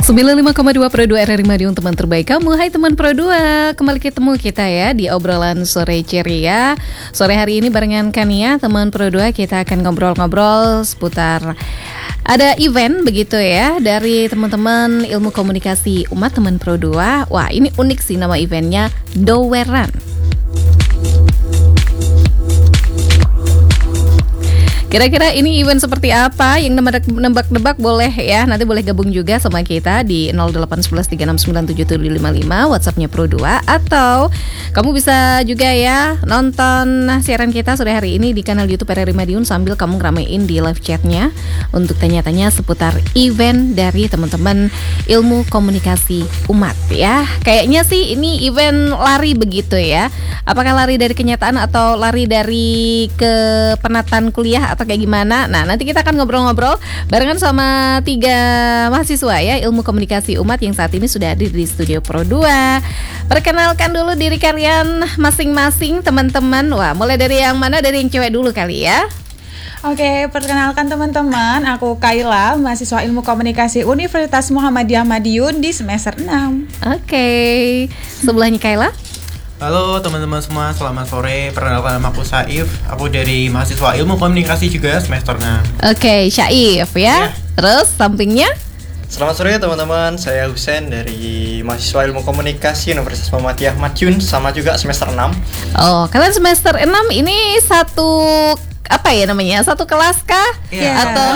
95,2 Pro 2 RRI Madiun, teman terbaik kamu. Hai teman Pro 2, kembali ketemu kita ya di obrolan sore ceria. Sore hari ini barengan Kania, teman Pro 2, kita akan ngobrol-ngobrol seputar ada event begitu ya dari teman-teman ilmu komunikasi umat teman Pro 2. Wah, ini unik sih nama eventnya, Doweran. Kira-kira ini event seperti apa? Yang nebak-nebak boleh ya. Nanti boleh gabung juga sama kita di 0811369755 WhatsAppnya Pro 2. Atau kamu bisa juga ya nonton siaran kita sore hari ini di kanal YouTube RRI Madiun sambil kamu ngeramein di live chatnya untuk tanya-tanya seputar event dari teman-teman ilmu komunikasi umat ya. Kayaknya sih ini event lari begitu ya. Apakah lari dari kenyataan atau lari dari kepenatan kuliah atau kayak gimana? Nah, nanti kita akan ngobrol-ngobrol barengan sama 3 mahasiswa ya ilmu komunikasi umat yang saat ini sudah hadir di studio Pro 2. Perkenalkan dulu diri kalian masing-masing teman-teman. Wah, mulai dari yang mana? Dari yang cewek dulu kali ya. Oke, perkenalkan teman-teman, aku Kayla, mahasiswa ilmu komunikasi Universitas Muhammadiyah Madiun di semester 6. Oke, sebelahnya Kayla. Halo teman-teman semua, selamat sore. Perkenalkan nama aku Saif. Aku dari mahasiswa ilmu komunikasi juga semester 6. Oke, Saif ya. Terus sampingnya? Selamat sore teman-teman, saya Husen dari mahasiswa ilmu komunikasi Universitas Muhammadiyah Madiun, sama juga semester 6. Oh, kalian semester 6 ini satu apa ya namanya? Satu kelas kah? Iya. Atau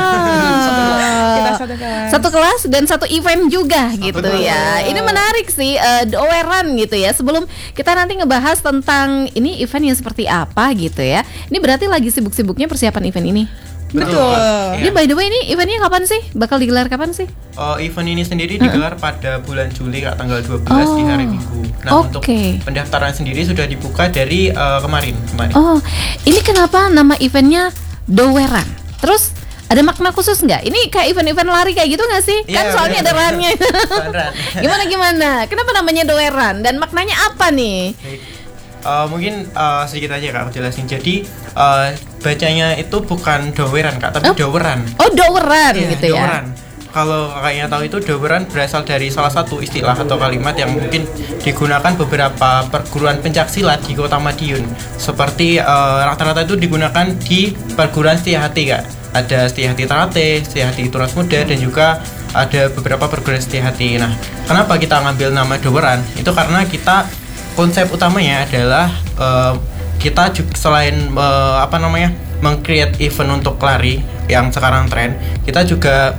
Kita satu kelas. satu kelas dan satu event juga gitu kelas. ya. Ini menarik sih, Doweran gitu ya. Sebelum kita nanti ngebahas tentang ini event yang seperti apa gitu ya. Ini berarti lagi sibuk-sibuknya persiapan event ini. Betul. Ini by the way ini eventnya kapan sih? Bakal digelar kapan sih? Event ini sendiri digelar pada bulan Juli, tanggal 12 di hari Minggu. Nah, untuk pendaftaran sendiri sudah dibuka dari kemarin. Oh, ini kenapa nama eventnya Doweran? Terus ada makna khusus nggak? Ini kayak event-event lari kayak gitu nggak sih? Kan soalnya ada rannya. Gimana? Kenapa namanya Doweran? Dan maknanya apa nih? Mungkin sedikit aja Kak, aku jelasin. Jadi bacanya itu bukan Doweran Kak, tapi Doweran. Oh, Doweran gitu ya. Doweran. Kalau kakaknya tahu itu Doweran berasal dari salah satu istilah atau kalimat yang mungkin digunakan beberapa perguruan pencaksilat di Kota Madiun. Seperti rata-rata itu digunakan di perguruan Setiahati Kak. Ada Setiahati Ternate, Setiahati Tunas Muda, dan juga ada beberapa perguruan Setiahati. Nah, kenapa kita ngambil nama Doweran? Itu karena kita konsep utamanya adalah kita juga selain meng-create event untuk lari yang sekarang tren, kita juga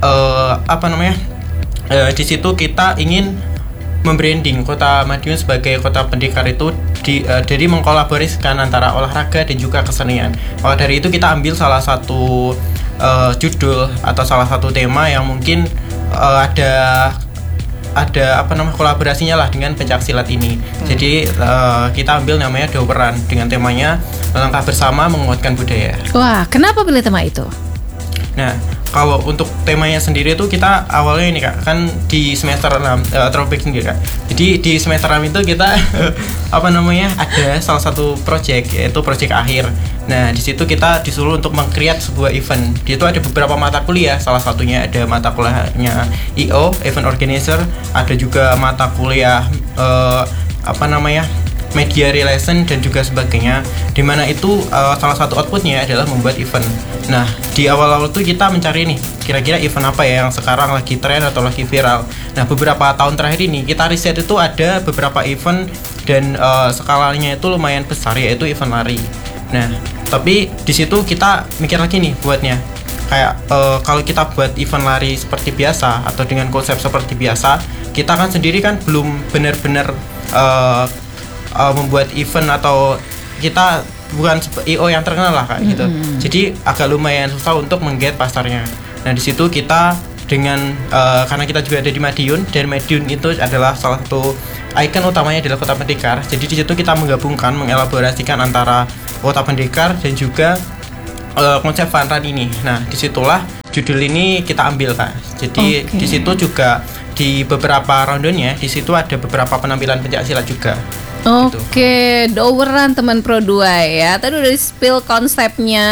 di situ kita ingin membranding Kota Madiun sebagai kota pendekar itu dari mengkolaborasikan antara olahraga dan juga kesenian. Maka dari itu kita ambil salah satu judul atau salah satu tema yang mungkin ada kolaborasinya lah dengan pencaksilat ini. Jadi kita ambil namanya Doweran dengan temanya melangkah bersama menguatkan budaya. Wah, kenapa pilih tema itu? Nah, kalau untuk temanya sendiri itu kita awalnya ini Kak, kan di semester 6 throwback sendiri Kak. Jadi di semester 6 itu kita ada salah satu project, yaitu project akhir. Nah, di situ kita disuruh untuk meng-create sebuah event. Di itu ada beberapa mata kuliah, salah satunya ada mata kuliahnya EO, Event Organizer, ada juga mata kuliah Media Relation dan juga sebagainya, dimana itu salah satu outputnya adalah membuat event. Nah, di awal-awal itu kita mencari nih kira-kira event apa ya yang sekarang lagi tren atau lagi viral. Nah, beberapa tahun terakhir ini kita riset itu ada beberapa event dan skalanya itu lumayan besar, yaitu event lari. Nah, tapi di situ kita mikir lagi nih buatnya kayak kalau kita buat event lari seperti biasa atau dengan konsep seperti biasa, kita kan sendiri kan belum benar-benar membuat event, atau kita bukan IO yang terkenal lah kayak gitu. Jadi agak lumayan susah untuk mengget pasarnya. Nah, di situ kita dengan karena kita juga ada di Madiun, dan Madiun itu adalah salah satu ikon utamanya adalah kota pendekar. Jadi di situ kita mengelaborasikan antara kota pendekar dan juga konsep fun run ini. Nah, disitulah judul ini kita ambil Kak. Jadi di situ juga di beberapa rondenya, di situ ada beberapa penampilan pencaksilat juga. Oke, Doweran teman Pro 2 ya. Tadi udah di spill konsepnya.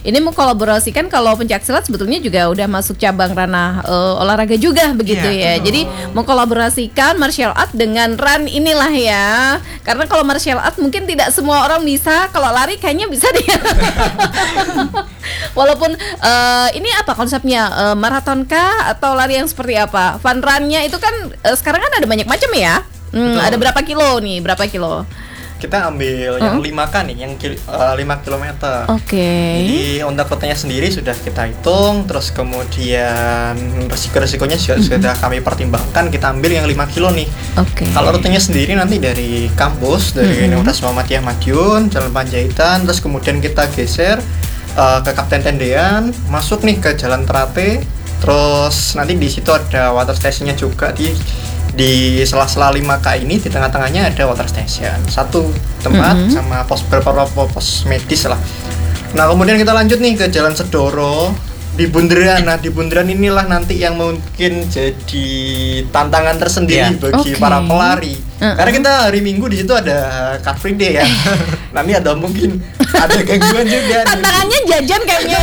ini mengkolaborasikan kalau pencaksilat sebetulnya juga udah masuk cabang ranah olahraga juga begitu ya. Jadi mengkolaborasikan martial art dengan run inilah ya. Karena kalau martial art mungkin tidak semua orang bisa, kalau lari kayaknya bisa dia. Walaupun ini apa konsepnya, maraton kah atau lari yang seperti apa? Fun run-nya itu kan sekarang kan ada banyak macam ya. Ada berapa kilo nih? Berapa kilo? Kita ambil yang 5K nih, yang 5 km. Jadi untuk kotanya sendiri sudah kita hitung, terus kemudian resiko-resikonya juga sudah kami pertimbangkan, kita ambil yang 5 kilo nih. Kalau rutenya sendiri nanti dari kampus, dari Universitas Muhammadiyah Madiun, Jalan Panjaitan, terus kemudian kita geser ke Kapten Tendean, masuk nih ke Jalan Terate, terus nanti di situ ada water stationnya juga di sela-sela 5K ini, di tengah-tengahnya ada water station, satu tempat sama beberapa pos medis lah. Nah kemudian kita lanjut nih ke Jalan Sedoro di Bundaran. Nah di Bundaran inilah nanti yang mungkin jadi tantangan tersendiri bagi para pelari. Karena kita hari Minggu di situ ada Car Free Day ya. Nanti ada mungkin ada gangguan juga. Tantangannya jajan kayaknya.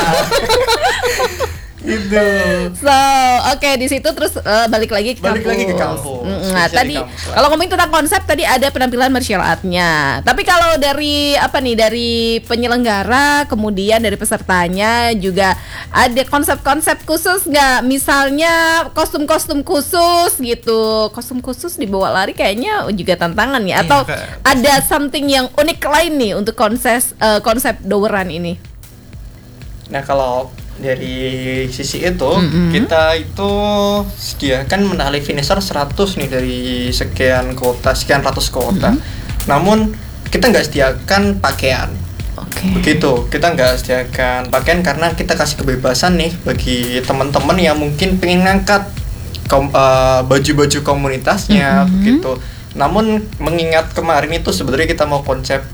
Gitu. So, di situ terus balik lagi ke kampus. Nah, tadi kalau ngomongin tentang konsep tadi ada penampilan martial art-nya. Tapi kalau dari dari penyelenggara kemudian dari pesertanya juga ada konsep-konsep khusus nggak? Misalnya kostum-kostum khusus gitu. Kostum khusus dibawa lari kayaknya juga tantangan ya. Atau ada something yang unik lain nih untuk konsep Doweran ini? Nah kalau dari sisi itu kita itu sediakan medali finisher 100 nih dari sekian ratus kota. Namun kita nggak sediakan pakaian. Begitu, kita nggak sediakan pakaian karena kita kasih kebebasan nih bagi teman-teman yang mungkin pengen ngangkat baju-baju komunitasnya begitu. Namun mengingat kemarin itu sebenarnya kita mau konsep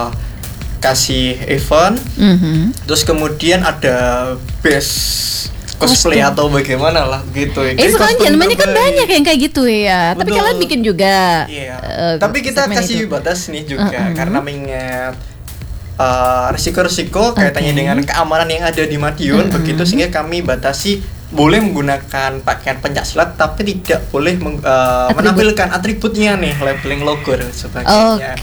kasih event, terus kemudian ada base cosplay atau bagaimana lah gitu. Sekarang zamannya kan banyak yang kayak gitu ya. Betul. Tapi kalian bikin juga. Tapi kita kasih batas nih juga karena mengingat risiko-risiko kaitannya dengan keamanan yang ada di Madiun begitu, sehingga kami batasi boleh menggunakan pakaian pencaksilat tapi tidak boleh menampilkan atributnya nih, labeling logo dan sebagainya.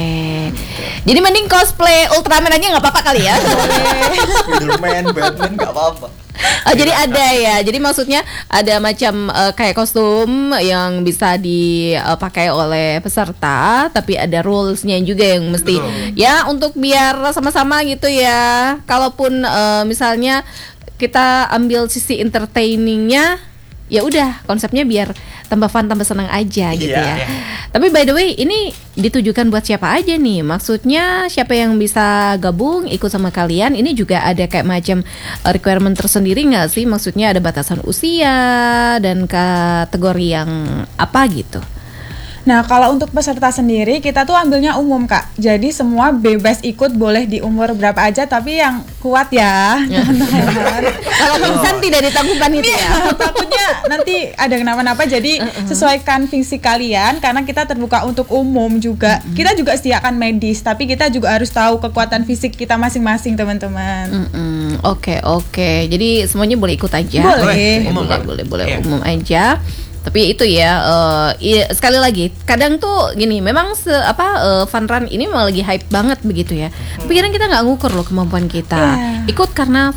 Jadi mending cosplay Ultraman aja nggak apa-apa kali ya? Spiderman, Batman nggak apa-apa. Jadi ada ya. Jadi maksudnya ada macam kayak kostum yang bisa dipakai oleh peserta, tapi ada rules-nya juga yang mesti ya untuk biar sama-sama gitu ya. Kalaupun misalnya kita ambil sisi entertainingnya, ya udah konsepnya biar tambah fun, tambah senang aja gitu ya. Tapi by the way, ini ditujukan buat siapa aja nih? Maksudnya siapa yang bisa gabung ikut sama kalian? Ini juga ada kayak macam requirement tersendiri nggak sih? Maksudnya ada batasan usia dan kategori yang apa gitu? Nah, kalau untuk peserta sendiri kita tuh ambilnya umum, Kak. Jadi semua bebas ikut, boleh di umur berapa aja, tapi yang kuat ya, teman-teman. Kalau pingsan tidak ditangguhkan itu ya. Takutnya nanti ada kenapa-napa, jadi sesuaikan fisik kalian karena kita terbuka untuk umum juga. Kita juga sediakan medis, tapi kita juga harus tahu kekuatan fisik kita masing-masing, teman-teman. Oke. Jadi semuanya boleh ikut aja. Boleh. Boleh umum aja. Tapi itu ya, sekali lagi kadang tuh gini, memang fun run ini memang lagi hype banget begitu ya. Tapi kadang kita nggak ngukur loh kemampuan kita. Ikut karena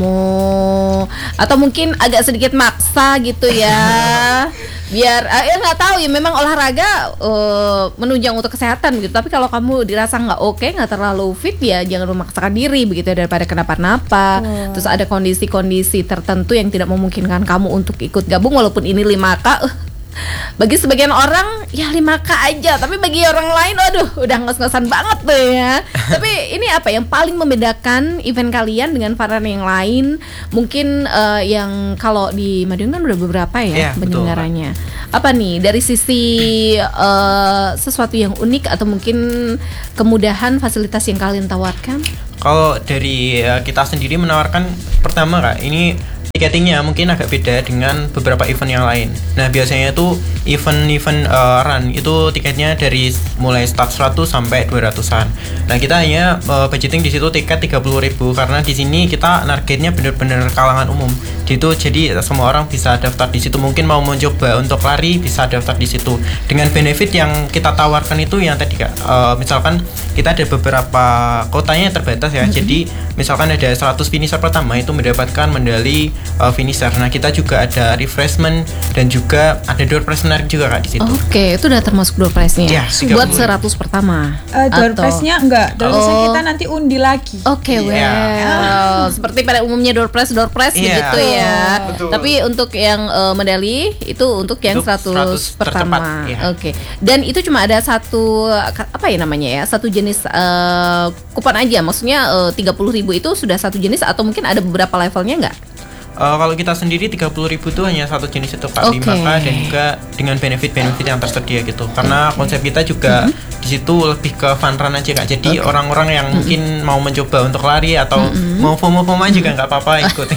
FOMO atau mungkin agak sedikit maksa gitu ya. Biar nggak tahu ya, memang olahraga menunjang untuk kesehatan gitu. Tapi kalau kamu dirasa nggak oke, nggak terlalu fit ya jangan memaksakan diri begitu daripada kenapa-napa. Terus ada kondisi-kondisi tertentu yang tidak memungkinkan kamu untuk ikut gabung, walaupun ini 5K. Bagi sebagian orang ya 5K aja, tapi bagi orang lain aduh udah ngos-ngosan banget tuh ya. Tapi ini apa yang paling membedakan event kalian dengan varian yang lain? Mungkin yang kalau di Madiun kan udah beberapa ya penyelenggaranya. Apa nih dari sisi sesuatu yang unik atau mungkin kemudahan fasilitas yang kalian tawarkan? Kalau dari kita sendiri menawarkan, pertama Kak, ini Tiketingnya mungkin agak beda dengan beberapa event yang lain. Nah, biasanya itu event run itu tiketnya dari mulai start 100 sampai 200-an. Nah, kita hanya budgeting di situ tiket 30.000 karena di sini kita targetnya benar-benar kalangan umum. Jadi semua orang bisa daftar di situ. Mungkin mau mencoba untuk lari bisa daftar di situ. Dengan benefit yang kita tawarkan itu yang tadi Kak, misalkan kita ada beberapa kotanya yang terbatas ya. Jadi misalkan ada 100 finisher pertama itu mendapatkan medali finisher. Nah, kita juga ada refreshment dan juga ada door prize menarik juga Kak di situ. Oke, itu udah termasuk door prize-nya. Ya, buat 100 pertama. Door prize-nya enggak. Door prize-nya kita nanti undi lagi. Oke, seperti pada umumnya door prize begitu ya. Betul. Tapi untuk yang medali itu untuk yang 100 pertama. Oke. Dan itu cuma ada satu apa ya namanya ya? Satu jenis kupon aja. Maksudnya 30.000 itu sudah satu jenis atau mungkin ada beberapa levelnya nggak? Kalau kita sendiri 30.000 itu hanya satu jenis itu Kak, 5K dan juga dengan benefit-benefit yang tersedia gitu. Karena konsep kita juga di situ lebih ke fun run aja Kak. Jadi orang-orang yang mungkin mau mencoba untuk lari atau mau FOMO-FOMO juga nggak apa-apa ikut.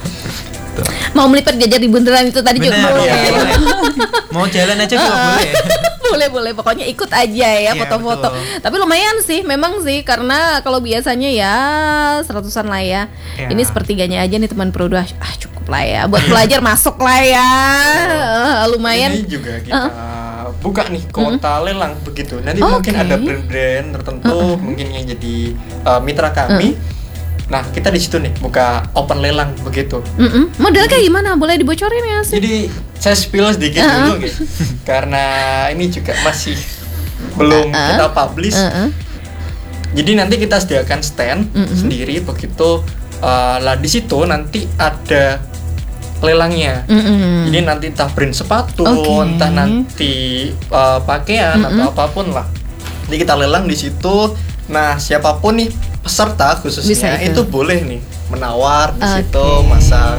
Mau melipet gajah di bundaran itu tadi juga boleh. Boleh. Mau jalan aja juga boleh. boleh pokoknya ikut aja ya foto-foto. Tapi lumayan sih memang sih karena kalau biasanya ya 100-an lah ya. Ini sepertiganya aja nih teman Pro 2. Cukup lah ya buat pelajar masuk lah ya. Lumayan. Ini juga kita buka nih kota lelang begitu. Nanti mungkin ada brand-brand tertentu mungkin yang jadi mitra kami. Nah, kita di situ nih buka open lelang begitu. Model kayak gimana? Boleh dibocorin ya sih? Jadi saya spill sedikit dulu gitu. Karena ini juga masih belum kita publish. Jadi nanti kita sediakan stand sendiri begitu. Lah di situ nanti ada lelangnya. Jadi nanti entah brand sepatu, entah nanti pakaian atau apapun lah. Jadi kita lelang di situ. Nah, siapapun nih peserta khususnya itu boleh nih menawar di situ, masang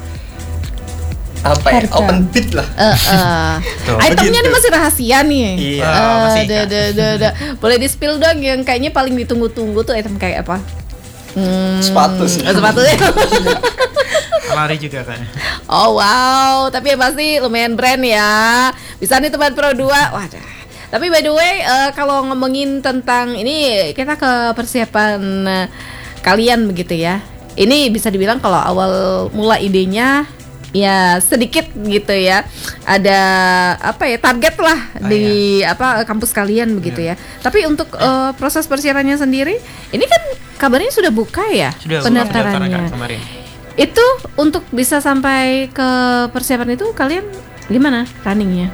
open bid lah. Itemnya ini masih rahasia nih. Iya, boleh di spill dong yang kayaknya paling ditunggu-tunggu tuh item kayak apa? Sepatu sih. Sepatu ya. Lari juga kan. Oh wow, tapi yang pasti lumayan brand ya. Bisa nih teman Pro 2. Wadah. Tapi by the way, kalau ngomongin tentang ini, kita ke persiapan kalian begitu ya. Ini bisa dibilang kalau awal mula idenya ya sedikit gitu ya. Ada target lah di kampus kalian begitu ya. Tapi untuk proses persiapannya sendiri, ini kan kabarnya sudah buka ya pendaftarannya. Itu untuk bisa sampai ke persiapan itu kalian gimana runningnya?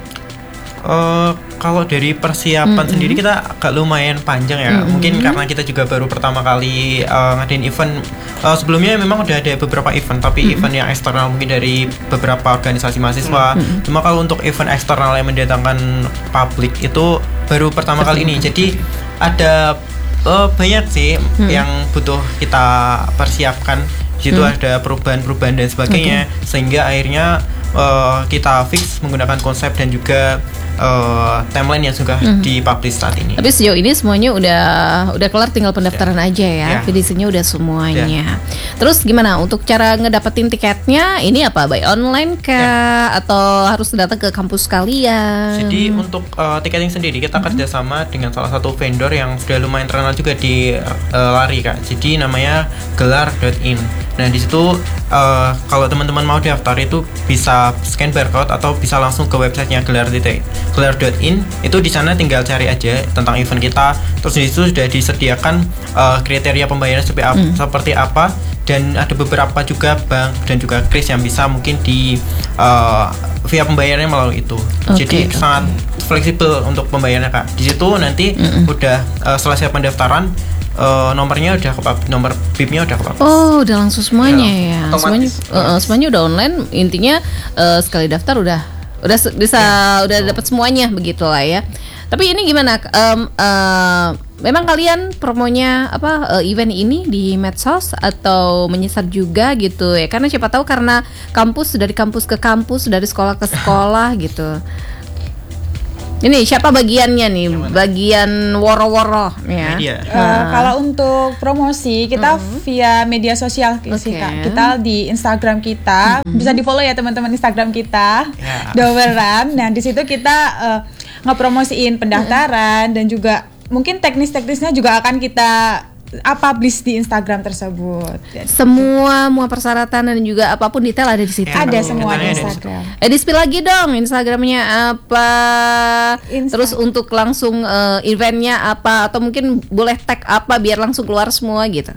Kalau dari persiapan sendiri kita agak lumayan panjang ya. Mungkin karena kita juga baru pertama kali ngadain event. Sebelumnya memang udah ada beberapa event, tapi event yang eksternal mungkin dari beberapa organisasi mahasiswa. Cuma kalau untuk event eksternal yang mendatangkan publik itu baru pertama kali ini. Jadi ada banyak sih yang butuh kita persiapkan. Di situ ada perubahan-perubahan dan sebagainya, sehingga akhirnya kita fix menggunakan konsep dan juga timeline yang sudah dipublish saat ini. Tapi sejauh ini semuanya udah kelar, tinggal pendaftaran aja ya. Finishingnya udah semuanya. Terus gimana untuk cara ngedapetin tiketnya? Ini apa, by online kah atau harus datang ke kampus kalian? Jadi untuk tiketing sendiri kita kerjasama dengan salah satu vendor yang sudah lumayan terkenal juga di lari Kak. Jadi namanya gelar.in. Nah di situ kalau teman-teman mau daftar itu bisa scan barcode atau bisa langsung ke websitenya gelar.in. Itu di sana tinggal cari aja tentang event kita. Terus di situ sudah disediakan kriteria pembayaran seperti apa, dan ada beberapa juga bank dan juga kris yang bisa mungkin di via pembayarannya melalui itu. Jadi sangat fleksibel untuk pembayarannya Kak. Di situ nanti udah selesai pendaftaran, nomornya udah nomor BIP-nya udah kepapas. Oh, udah langsung semuanya ya. Semuanya udah online. Intinya sekali daftar udah dapat semuanya begitulah ya. Tapi ini gimana? Memang kalian promonya event ini di medsos atau menyasar juga gitu ya? Karena siapa tahu karena kampus dari kampus ke kampus, dari sekolah ke sekolah gitu. Ini siapa bagiannya nih? Bagian woro-woro ya. Media. Kalau untuk promosi kita via media sosial sih Kak. Kita di Instagram kita bisa di follow ya teman-teman Instagram kita Doweran. Nah di situ kita ngepromosiin pendaftaran dan juga mungkin teknis-teknisnya juga akan kita publish di Instagram tersebut. Semua persyaratan dan juga apapun detail ada di situ. Ada semua di Instagram. Di-spill lagi dong Instagramnya apa. Terus untuk langsung eventnya apa, atau mungkin boleh tag apa biar langsung keluar semua gitu.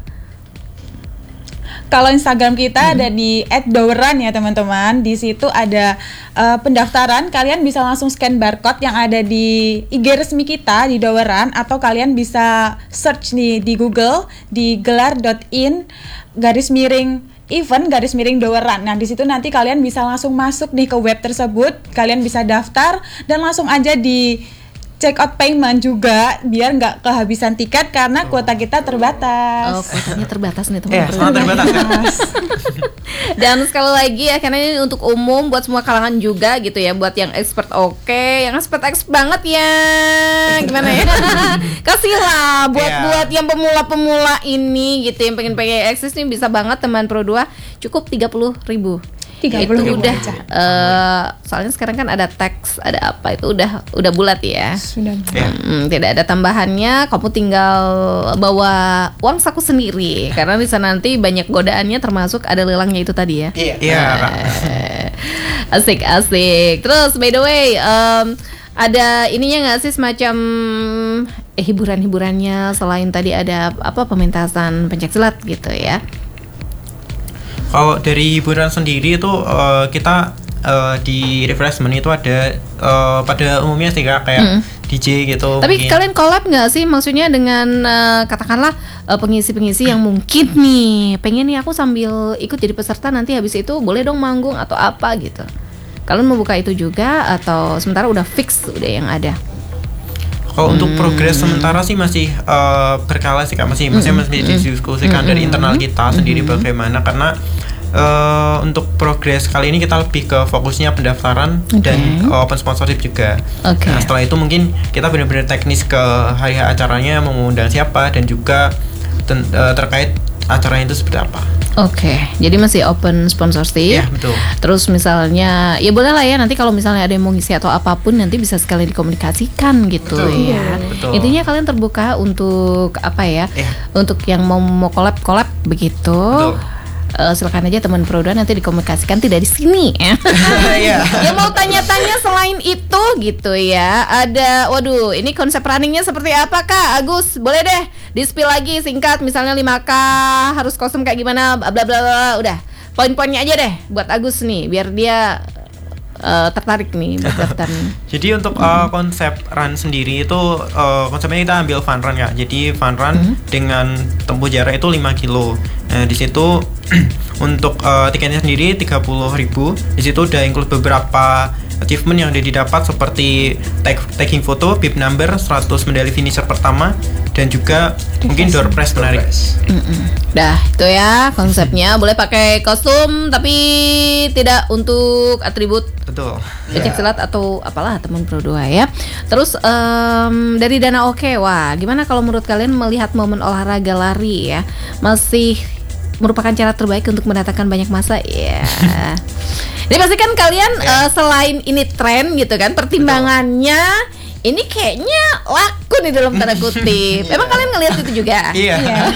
Kalau Instagram kita ada di @doweran ya teman-teman. Di situ ada pendaftaran. Kalian bisa langsung scan barcode yang ada di IG resmi kita di Doweran, atau kalian bisa search nih di Google di gelar.in_event Doweran. Nah, di situ nanti kalian bisa langsung masuk nih ke web tersebut. Kalian bisa daftar dan langsung aja di check out payment juga biar nggak kehabisan tiket karena kuota kita terbatas. Kuotanya terbatas nih teman-teman. Sangat terbatas. Dan sekali lagi ya, karena ini untuk umum buat semua kalangan juga gitu ya. Buat yang expert yang expert banget ya. Gimana ya? Kasihlah buat yang pemula-pemula ini gitu, yang pengen eksis nih bisa banget teman Pro 2. Cukup 30.000. Itu udah soalnya sekarang kan ada teks, ada apa, itu udah bulat ya. Sudah. Tidak ada tambahannya, kamu tinggal bawa uang saku sendiri karena di sana nanti banyak godaannya, termasuk ada lelangnya itu tadi ya. Iya. Asik. Terus by the way, ada ininya nggak sih semacam hiburan-hiburannya selain tadi ada pementasan pencaksilat gitu ya? Kalau dari hiburan sendiri itu kita di refreshment itu ada pada umumnya sih Kak, kayak DJ gitu. Tapi kalian collab nggak sih, maksudnya dengan katakanlah pengisi-pengisi yang mungkin nih pengen nih aku sambil ikut jadi peserta nanti habis itu boleh dong manggung atau apa gitu. Kalian membuka itu juga atau sementara udah fix udah yang ada? Kalau untuk progres sementara sih masih berkala sih Kak, masih didiskusikan dari internal kita sendiri bagaimana, karena untuk progres kali ini kita lebih ke fokusnya pendaftaran dan open sponsorship juga. Nah, setelah itu mungkin kita benar-benar teknis ke hari acaranya, mau mengundang siapa dan juga terkait acaranya itu seperti apa. Jadi masih open sponsorship. Iya, betul. Terus misalnya, ya boleh lah ya nanti kalau misalnya ada yang mau ngisi atau apapun nanti bisa sekalian dikomunikasikan gitu. Betul. Ya. Betul. Intinya kalian terbuka untuk apa ya? Untuk yang mau collab begitu. Betul. Silakan aja teman Pro 2 nanti dikomunikasikan, tidak di sini ya. Ya mau tanya-tanya selain itu gitu ya. Ada, waduh, ini konsep runningnya seperti apa Kak Agus? Boleh deh di-spill lagi singkat, misalnya 5K harus kostum kayak gimana, bla bla bla. Udah, poin-poinnya aja deh buat Agus nih, biar dia tertarik nih buat daftar nih. Jadi untuk konsep run sendiri itu konsepnya kita ambil fun run ya. Jadi fun run dengan tempuh jarak itu 5 kilo. Nah, di situ untuk tiketnya sendiri 30.000. Di situ udah include beberapa achievement yang udah didapat seperti tagging foto, bib number, 100 medali finisher pertama, dan juga mungkin door prize menarik. Dah, itu ya konsepnya. Boleh pakai kostum tapi tidak untuk atribut. Betul. Pencaksilat atau apalah teman Pro 2 ya. Terus dari dana wah, gimana kalau menurut kalian melihat momen olahraga lari ya masih merupakan cara terbaik untuk mendatangkan banyak massa ya. Jadi pasti kan kalian selain ini tren gitu kan, pertimbangannya ini kayaknya laku nih dalam tanda kutip. Emang kalian ngelihat itu juga? Iya.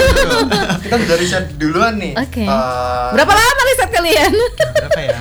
Kita udah riset duluan nih. Berapa lama riset kalian? Berapa ya?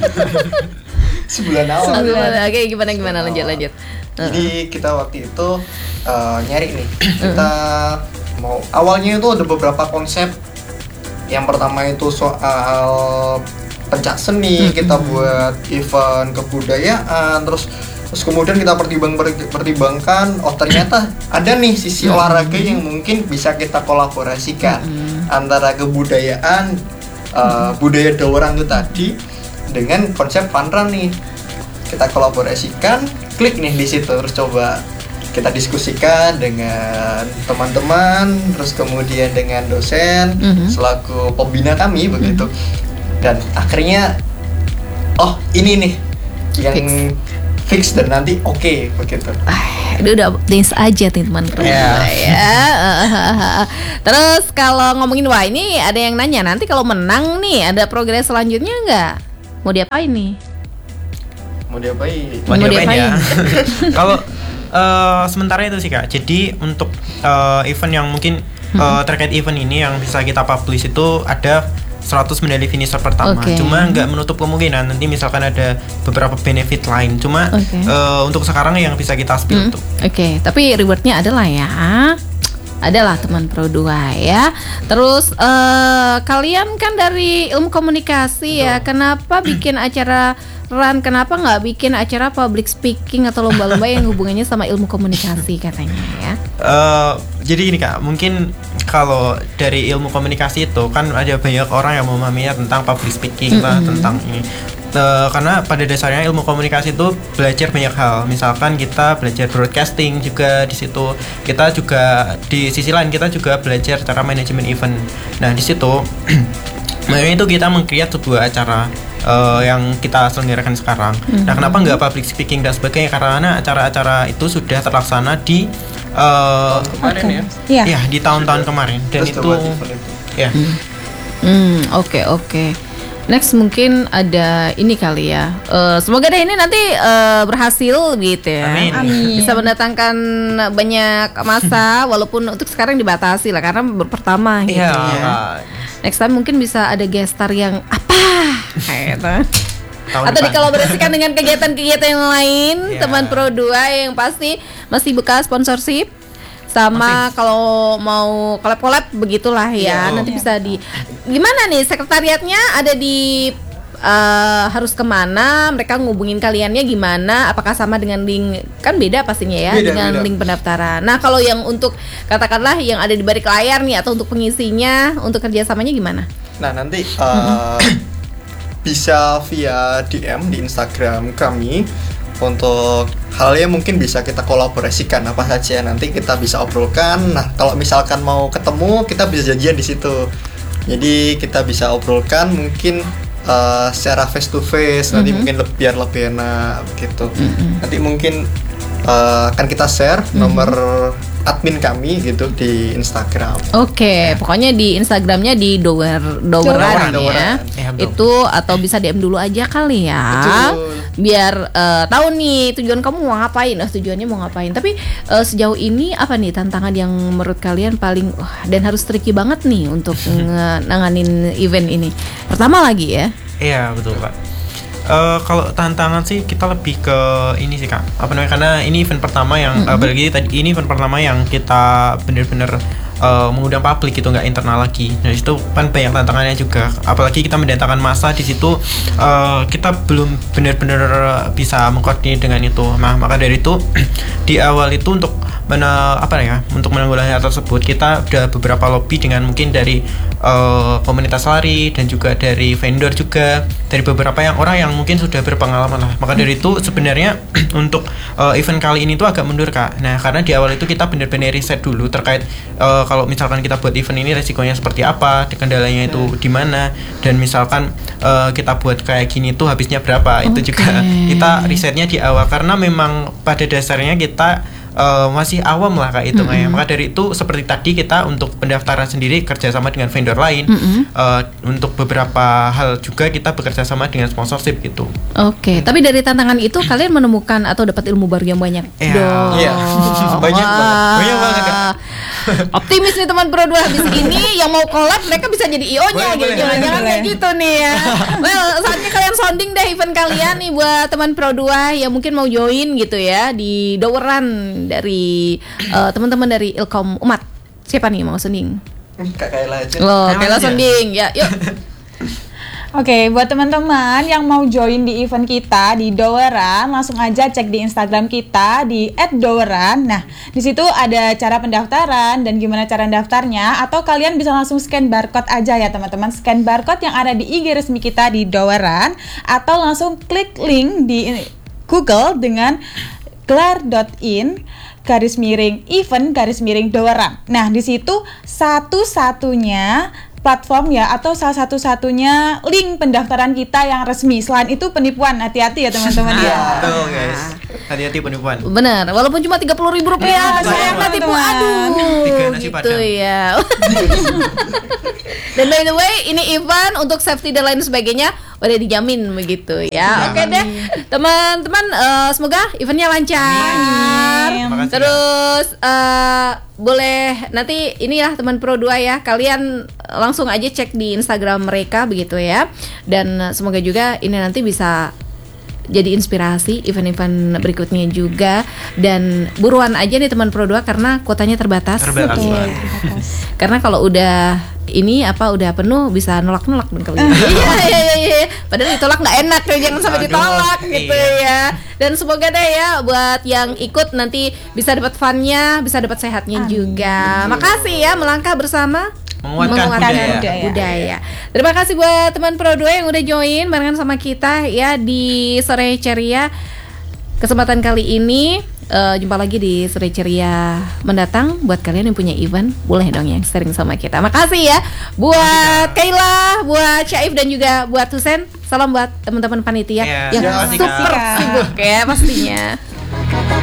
Sebulan awal. Gimana lanjut. Jadi kita waktu itu nyari nih. Kita mau awalnya itu ada beberapa konsep. Yang pertama itu soal pencak seni, kita buat event kebudayaan, terus kemudian kita pertimbangkan, oh ternyata ada nih sisi olahraga yang mungkin bisa kita kolaborasikan antara kebudayaan, budaya Doweran itu tadi dengan konsep fun run nih, kita kolaborasikan, klik nih di situ, terus coba kita diskusikan dengan teman-teman, terus kemudian dengan dosen selaku pembina kami begitu, dan akhirnya oh ini nih yang fix dan nanti oke begitu. Udah dance aja teman ya. Terus kalau ngomongin wah ini ada yang nanya nanti kalau menang nih ada progres selanjutnya nggak? Mau diapain nih? Mau diapain ya? Kalau sementara itu sih Kak. Jadi untuk event yang mungkin terkait event ini yang bisa kita publish itu ada 100 medali finisher pertama. Cuma nggak menutup kemungkinan nanti misalkan ada beberapa benefit lain. Cuma untuk sekarang yang bisa kita spill tuh. Tapi rewardnya adalah ya. Adalah teman Pro 2 ya. Terus kalian kan dari ilmu komunikasi ya. Kenapa bikin acara run? Kenapa nggak bikin acara public speaking atau lomba-lomba yang hubungannya sama ilmu komunikasi katanya ya? Jadi gini Kak, mungkin kalau dari ilmu komunikasi itu kan ada banyak orang yang memahaminya tentang public speaking lah, tentang ini. Karena pada dasarnya ilmu komunikasi itu belajar banyak hal. Misalkan kita belajar broadcasting juga di situ. Kita juga di sisi lain kita juga belajar cara manajemen event. Nah di situ, makanya itu kita meng-create sebuah acara yang kita selenggarakan sekarang. Nah kenapa nggak public speaking dan sebagainya? Karena acara-acara itu sudah terlaksana di kemarin ya, di tahun-tahun kemarin dan itu ya. Oke. Next mungkin ada ini kali ya. Semoga deh ini nanti berhasil gitu ya. Amin. Bisa mendatangkan banyak masa walaupun untuk sekarang dibatasi lah karena pertama gitu ya. Next time mungkin bisa ada guest star yang apa gitu. Atau dikolaborasikan dengan kegiatan-kegiatan yang lain, teman Pro 2 yang pasti masih bekas sponsorship. Sama kalau mau collab begitulah ya. Nanti bisa di gimana nih sekretariatnya ada di harus kemana, mereka ngubungin kaliannya gimana, apakah sama dengan link, kan beda pastinya ya dengan link pendaftaran. Nah kalau yang untuk katakanlah yang ada di balik layar nih atau untuk pengisinya, untuk kerjasamanya gimana? Nah nanti bisa via DM di Instagram kami. Untuk hal yang mungkin bisa kita kolaborasikan apa saja nanti kita bisa obrolkan. Nah kalau misalkan mau ketemu kita bisa janjian di situ. Jadi kita bisa obrolkan mungkin secara face to face. Nanti mungkin biar lebih enak gitu. Nanti mungkin akan kita share nomor admin kami gitu di Instagram. Pokoknya di Instagramnya di Doweran ya. Itu atau bisa DM dulu aja kali ya. Betul. Biar tahu nih tujuan kamu mau ngapain, tujuannya mau ngapain. Tapi sejauh ini apa nih tantangan yang menurut kalian paling dan harus tricky banget nih untuk nanganin event ini? Pertama lagi ya. Iya betul Kak. Kalau tantangan sih kita lebih ke ini sih Kak. Karena ini event pertama yang apalagi tadi ini event pertama yang kita benar-benar mengundang publik gitu, nggak internal lagi. Nah itu kan banyak tantangannya juga. Apalagi kita mendatangkan massa di situ, kita belum benar-benar bisa mengkoordinir dengan itu. Nah maka dari itu di awal itu untuk untuk menanggulangi hal tersebut kita udah beberapa lobby dengan mungkin dari komunitas lari dan juga dari vendor juga, dari beberapa orang yang mungkin sudah berpengalaman lah. Maka dari itu sebenarnya untuk event kali ini tuh agak mundur Kak. Nah karena di awal itu kita benar-benar riset dulu terkait kalau misalkan kita buat event ini resikonya seperti apa, kendalanya itu di mana, dan misalkan kita buat kayak gini tuh habisnya berapa. Itu juga kita risetnya di awal karena memang pada dasarnya kita masih awam lah Kak hitungnya. Maka dari itu seperti tadi kita untuk pendaftaran sendiri kerjasama dengan vendor lain. Untuk beberapa hal juga kita bekerja sama dengan sponsorship gitu. Tapi dari tantangan itu kalian menemukan atau dapat ilmu baru yang banyak. Banyak banget Kak. Optimis nih teman Pro 2 habis ini yang mau collab mereka bisa jadi IO-nya gitu. Jangan-jangan kayak gitu nih ya. Well, saatnya kalian sounding deh event kalian nih buat teman Pro 2 yang mungkin mau join gitu ya di Doweran dari teman-teman dari Ilkom Umat. Siapa nih mau sounding? Kak Kayla aja. Kayla sounding ya. Yuk. Buat teman-teman yang mau join di event kita di Doweran, langsung aja cek di Instagram kita di @doweran. Nah, di situ ada cara pendaftaran dan gimana cara daftarnya, atau kalian bisa langsung scan barcode aja ya teman-teman. Scan barcode yang ada di IG resmi kita di Doweran, atau langsung klik link di Google dengan gelar.in /event /Doweran. Nah, di situ satu-satunya platform ya, atau salah satu-satunya link pendaftaran kita yang resmi. Selain itu penipuan, hati-hati ya teman-teman ya. Betul guys, hati-hati penipuan. Benar, walaupun cuma Rp30.000 saya nggak tipu, aduh Tiga nasi gitu padang. ya. Dan by the way, ini event untuk safety dan lain sebagainya udah dijamin begitu ya. Oke deh, teman-teman, semoga eventnya lancar. Amin. Terus boleh nanti inilah teman Pro 2 ya, kalian langsung aja cek di Instagram mereka begitu ya. Dan semoga juga ini nanti bisa jadi inspirasi event-event berikutnya juga. Dan buruan aja nih teman Pro 2 karena kuotanya terbatas. Terbatas Oke, banget. terbatas. Karena kalau udah udah penuh bisa nolak-nolak dong kali. Iya. Padahal ditolak nggak enak ya, jangan sampai Aduh, ditolak gitu ya. Dan semoga deh ya buat yang ikut nanti bisa dapat fun-nya, bisa dapat sehatnya juga. Makasih ya melangkah bersama Menguatkan budaya. Terima kasih buat teman Pro 2 yang udah join barengan sama kita ya di Sore Ceria. Kesempatan kali ini jumpa lagi di Sore Ceria mendatang. Buat kalian yang punya event, boleh dong yang sharing sama kita. Makasih ya buat Kayla, buat Syaif dan juga buat Husen. Salam buat teman-teman panitia yang Terima kasih, super Kak. sibuk ya pastinya.